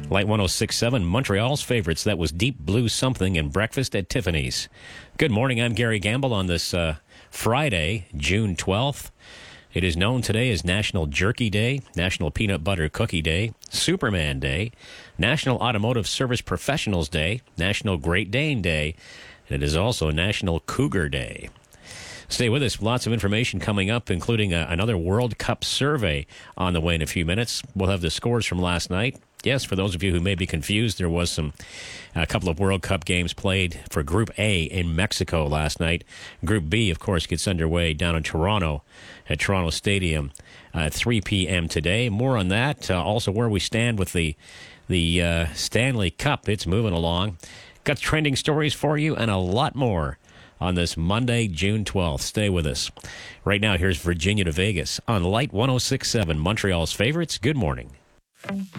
Light 106.7, Montreal's favorites. That was Deep Blue Something and Breakfast at Tiffany's. Good morning. I'm Gary Gamble on this Friday, June 12th. It is known today as National Jerky Day, National Peanut Butter Cookie Day, Superman Day, National Automotive Service Professionals Day, National Great Dane Day, and it is also National Cougar Day. Stay with us. Lots of information coming up, including another World Cup survey on the way in a few minutes. We'll have the scores from last night. Yes, for those of you who may be confused, there was a couple of World Cup games played for Group A in Mexico last night. Group B, of course, gets underway down in Toronto at Toronto Stadium at 3 p.m. today. More on that. Also, where we stand with the Stanley Cup. It's moving along. Got trending stories for you and a lot more on this Monday, June 12th. Stay with us. Right now, here's Virginia to Vegas on Light 106.7, Montreal's favorites. Good morning.